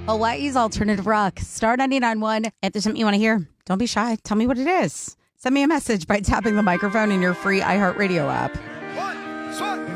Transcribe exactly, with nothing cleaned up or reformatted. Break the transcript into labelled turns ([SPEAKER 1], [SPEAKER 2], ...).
[SPEAKER 1] Hawaii's alternative rock. Star ninety-nine point one. If there's something you want to hear, don't be shy. Tell me what it is. Send me a message by tapping the microphone in your free iHeartRadio app.
[SPEAKER 2] One, two,